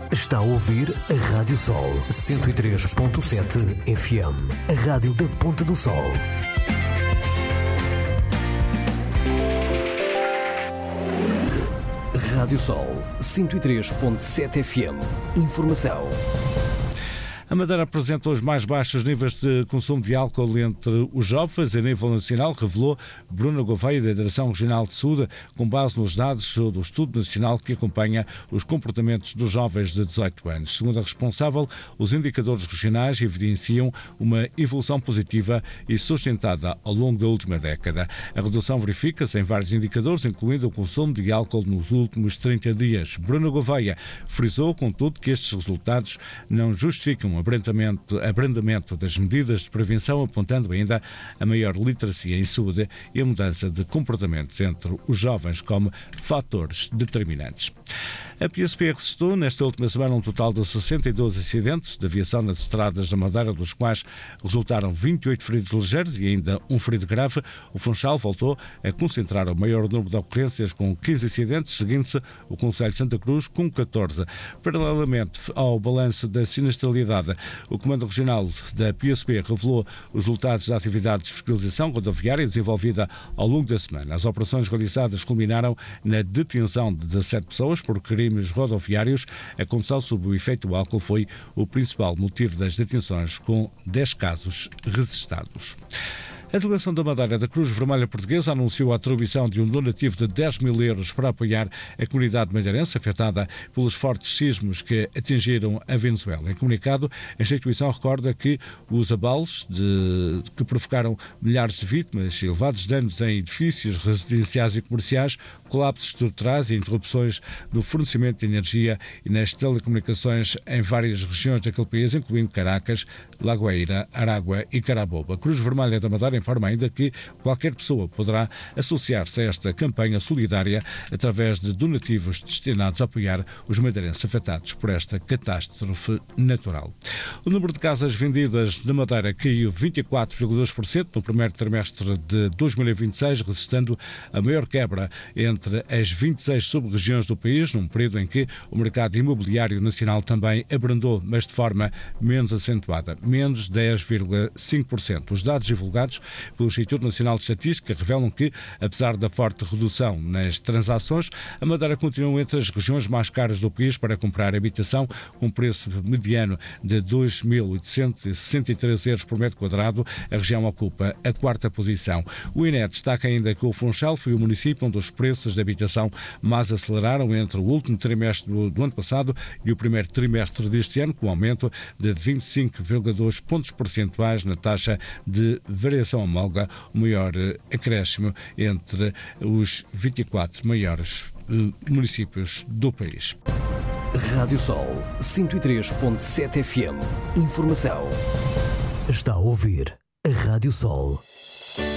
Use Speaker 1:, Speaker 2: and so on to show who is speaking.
Speaker 1: Está a ouvir a Rádio Sol 103.7 FM, a rádio da Ponta do Sol. Rádio Sol 103.7 FM. Informação.
Speaker 2: A Madeira apresenta os mais baixos níveis de consumo de álcool entre os jovens a nível nacional, revelou Bruna Gouveia, da Direção Regional de Saúde, com base nos dados do Estudo Nacional que acompanha os comportamentos dos jovens de 18 anos. Segundo a responsável, os indicadores regionais evidenciam uma evolução positiva e sustentada ao longo da última década. A redução verifica-se em vários indicadores, incluindo o consumo de álcool nos últimos 30 dias. Bruna Gouveia frisou, contudo, que estes resultados não justificam abrandamento das medidas de prevenção, apontando ainda a maior literacia em saúde e a mudança de comportamentos entre os jovens como fatores determinantes. A PSP registrou nesta última semana um total de 62 acidentes de aviação nas estradas da Madeira, dos quais resultaram 28 feridos ligeiros e ainda um ferido grave. O Funchal voltou a concentrar o maior número de ocorrências, com 15 acidentes, seguindo-se o Concelho de Santa Cruz com 14. Paralelamente ao balanço da sinistralidade, o Comando Regional da PSP revelou os resultados da atividade de fiscalização rodoviária desenvolvida ao longo da semana. As operações realizadas culminaram na detenção de 17 pessoas por crimes rodoviários. A condução sob o efeito do álcool foi o principal motivo das detenções, com 10 casos registados. A delegação da Madeira da Cruz Vermelha Portuguesa anunciou a atribuição de um donativo de 10 mil euros para apoiar a comunidade madeirense afetada pelos fortes sismos que atingiram a Venezuela. Em comunicado, a instituição recorda que os abalos que provocaram milhares de vítimas e elevados danos em edifícios residenciais e comerciais, colapsos estruturais e interrupções no fornecimento de energia e nas telecomunicações em várias regiões daquele país, incluindo Caracas, Lagoeira, Aragua e Carabobo. A Cruz Vermelha da Madeira informa ainda que qualquer pessoa poderá associar-se a esta campanha solidária através de donativos destinados a apoiar os madeirenses afetados por esta catástrofe natural. O número de casas vendidas na Madeira caiu 24,2% no primeiro trimestre de 2026, registrando a maior quebra entre as 26 sub-regiões do país, num período em que o mercado imobiliário nacional também abrandou, mas de forma menos acentuada, menos 10,5%. Os dados divulgados pelo Instituto Nacional de Estatística revelam que, apesar da forte redução nas transações, a Madeira continua entre as regiões mais caras do país para comprar habitação, com preço mediano de 2.863 euros por metro quadrado. A região ocupa a quarta posição. O INE destaca ainda que o Funchal foi o município onde os preços de habitação mais aceleraram entre o último trimestre do ano passado e o primeiro trimestre deste ano, com um aumento de 25,2 pontos percentuais na taxa de variação homóloga, o maior acréscimo entre os 24 maiores municípios do país.
Speaker 1: Rádio Sol 103.7 FM. Informação. Está a ouvir a Rádio Sol.